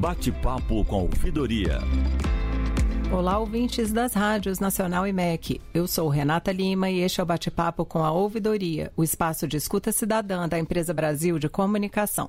Bate-papo com a ouvidoria. Olá, ouvintes das rádios Nacional e MEC. Eu sou Renata Lima e este é o Bate-papo com a Ouvidoria, o espaço de escuta cidadã da Empresa Brasil de Comunicação.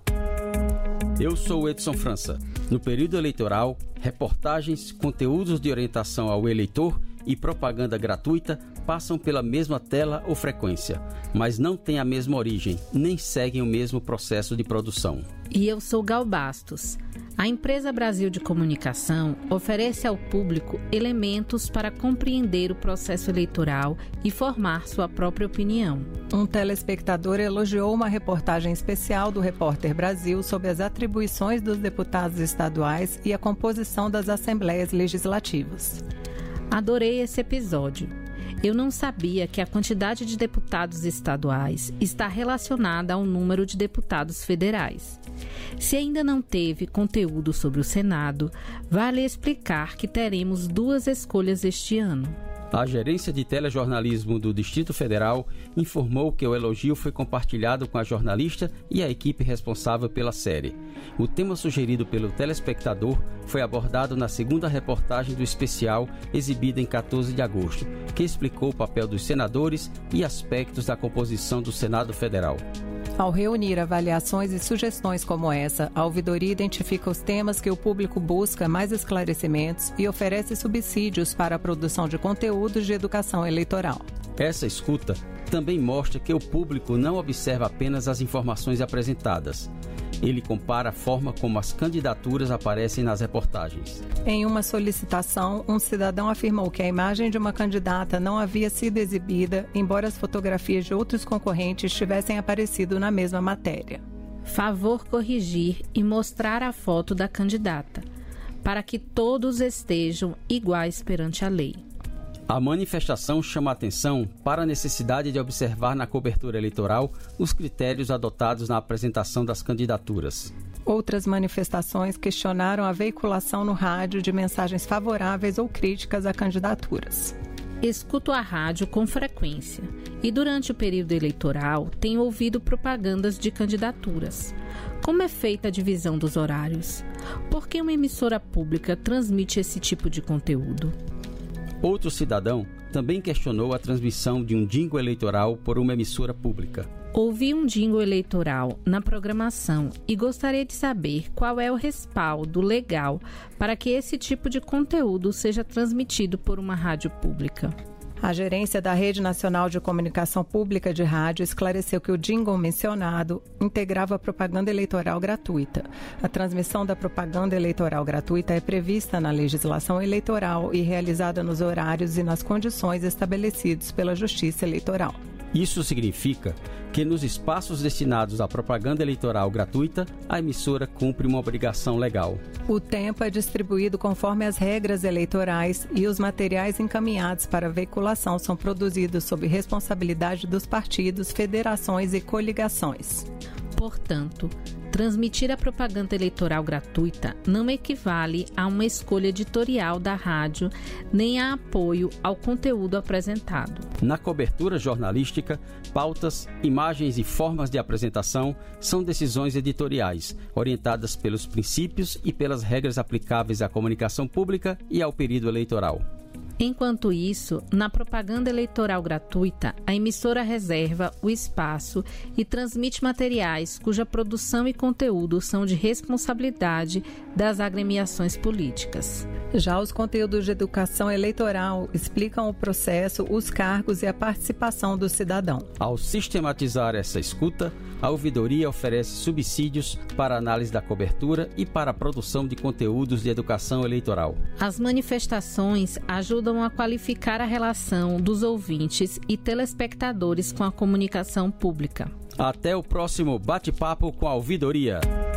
Eu sou Edson França. No período eleitoral, reportagens, conteúdos de orientação ao eleitor e propaganda gratuita passam pela mesma tela ou frequência, mas não têm a mesma origem, nem seguem o mesmo processo de produção. E eu sou Gal Bastos. A Empresa Brasil de Comunicação oferece ao público elementos para compreender o processo eleitoral e formar sua própria opinião. Um telespectador elogiou uma reportagem especial do Repórter Brasil sobre as atribuições dos deputados estaduais e a composição das assembleias legislativas. Adorei esse episódio. Eu não sabia que a quantidade de deputados estaduais está relacionada ao número de deputados federais. Se ainda não teve conteúdo sobre o Senado, vale explicar que teremos 2 escolhas este ano. A Gerência de Telejornalismo do Distrito Federal informou que o elogio foi compartilhado com a jornalista e a equipe responsável pela série. O tema sugerido pelo telespectador foi abordado na segunda reportagem do especial, exibida em 14 de agosto, que explicou o papel dos senadores e aspectos da composição do Senado Federal. Ao reunir avaliações e sugestões como essa, a ouvidoria identifica os temas que o público busca mais esclarecimentos e oferece subsídios para a produção de conteúdos de educação eleitoral. Essa escuta também mostra que o público não observa apenas as informações apresentadas. Ele compara a forma como as candidaturas aparecem nas reportagens. Em uma solicitação, um cidadão afirmou que a imagem de uma candidata não havia sido exibida, embora as fotografias de outros concorrentes tivessem aparecido na mesma matéria. Favor corrigir e mostrar a foto da candidata, para que todos estejam iguais perante a lei. A manifestação chama a atenção para a necessidade de observar na cobertura eleitoral os critérios adotados na apresentação das candidaturas. Outras manifestações questionaram a veiculação no rádio de mensagens favoráveis ou críticas a candidaturas. Escuto a rádio com frequência e durante o período eleitoral tenho ouvido propagandas de candidaturas. Como é feita a divisão dos horários? Por que uma emissora pública transmite esse tipo de conteúdo? Outro cidadão também questionou a transmissão de um jingle eleitoral por uma emissora pública. Ouvi um jingle eleitoral na programação e gostaria de saber qual é o respaldo legal para que esse tipo de conteúdo seja transmitido por uma rádio pública. A gerência da Rede Nacional de Comunicação Pública de Rádio esclareceu que o jingle mencionado integrava a propaganda eleitoral gratuita. A transmissão da propaganda eleitoral gratuita é prevista na legislação eleitoral e realizada nos horários e nas condições estabelecidos pela Justiça Eleitoral. Isso significa que nos espaços destinados à propaganda eleitoral gratuita, a emissora cumpre uma obrigação legal. O tempo é distribuído conforme as regras eleitorais e os materiais encaminhados para veiculação são produzidos sob responsabilidade dos partidos, federações e coligações. Portanto, transmitir a propaganda eleitoral gratuita não equivale a uma escolha editorial da rádio, nem a apoio ao conteúdo apresentado. Na cobertura jornalística, pautas, imagens e formas de apresentação são decisões editoriais, orientadas pelos princípios e pelas regras aplicáveis à comunicação pública e ao período eleitoral. Enquanto isso, na propaganda eleitoral gratuita, a emissora reserva o espaço e transmite materiais cuja produção e conteúdo são de responsabilidade das agremiações políticas. Já os conteúdos de educação eleitoral explicam o processo, os cargos e a participação do cidadão. Ao sistematizar essa escuta, a ouvidoria oferece subsídios para análise da cobertura e para a produção de conteúdos de educação eleitoral. As manifestações ajudam a qualificar a relação dos ouvintes e telespectadores com a comunicação pública. Até o próximo bate-papo com a ouvidoria.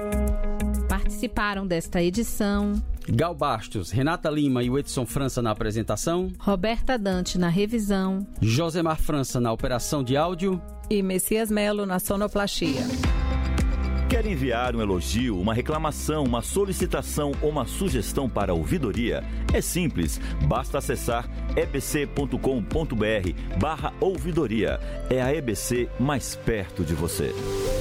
Participaram desta edição Gal Bastos, Renata Lima e o Edson França na apresentação, Roberta Dante na revisão, Josemar França na operação de áudio e Messias Melo na sonoplastia. Quer enviar um elogio, uma reclamação, uma solicitação ou uma sugestão para a ouvidoria? É simples, basta acessar ebc.com.br/ouvidoria. É a EBC mais perto de você.